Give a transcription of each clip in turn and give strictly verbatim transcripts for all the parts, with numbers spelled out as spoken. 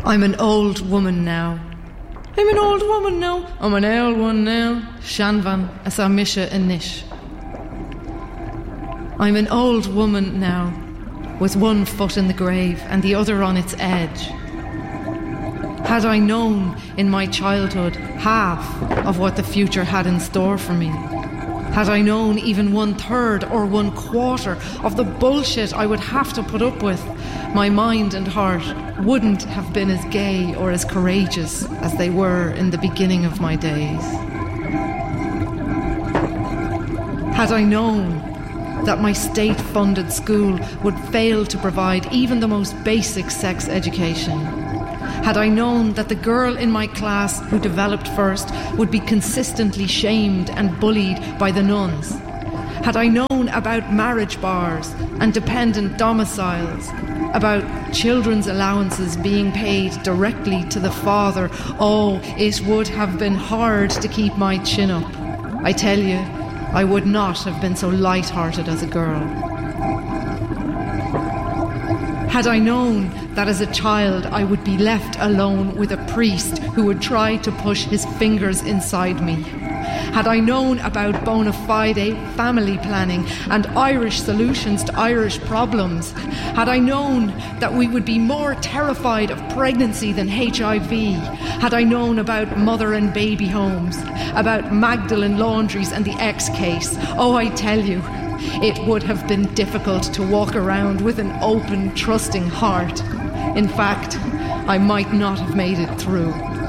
I'm an old woman now. I'm an old woman now. I'm an old one now. Shanvan as a misha inish. I'm an old woman now, with one foot in the grave and the other on its edge. Had I known in my childhood half of what the future had in store for me, had I known even one third or one quarter of the bullshit I would have to put up with, my mind and heart wouldn't have been as gay or as courageous as they were in the beginning of my days. Had I known that my state-funded school would fail to provide even the most basic sex education, had I known that the girl in my class who developed first would be consistently shamed and bullied by the nuns, had I known about marriage bars and dependent domiciles, about children's allowances being paid directly to the father, oh, it would have been hard to keep my chin up. I tell you, I would not have been so light-hearted as a girl. Had I known that as a child I would be left alone with a priest who would try to push his fingers inside me, had I known about bona fide family planning and Irish solutions to Irish problems, had I known that we would be more terrified of pregnancy than H I V, had I known about mother and baby homes, about Magdalene laundries and the X case, oh, I tell you, it would have been difficult to walk around with an open, trusting heart. In fact, I might not have made it through.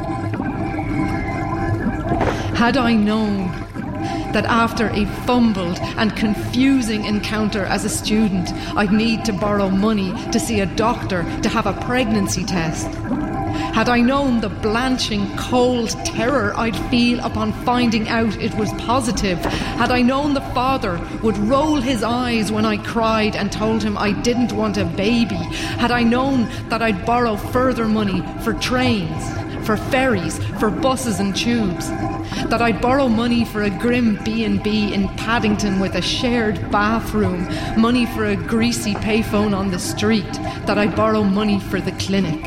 Had I known that after a fumbled and confusing encounter as a student, I'd need to borrow money to see a doctor to have a pregnancy test, had I known the blanching, cold terror I'd feel upon finding out it was positive, had I known the father would roll his eyes when I cried and told him I didn't want a baby, had I known that I'd borrow further money for trains, for ferries, for buses and tubes, that I'd borrow money for a grim B and B in Paddington with a shared bathroom, money for a greasy payphone on the street, that I'd borrow money for the clinic.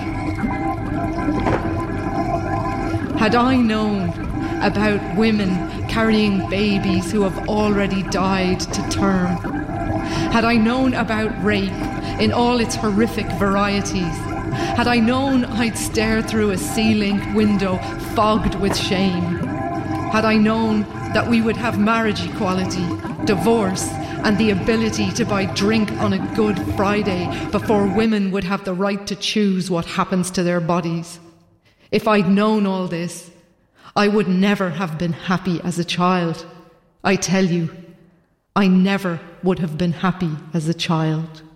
Had I known about women carrying babies who have already died to term, had I known about rape in all its horrific varieties, had I known I'd stare through a sea-link window fogged with shame, had I known that we would have marriage equality, divorce, and the ability to buy drink on a Good Friday before women would have the right to choose what happens to their bodies. If I'd known all this, I would never have been happy as a child. I tell you, I never would have been happy as a child.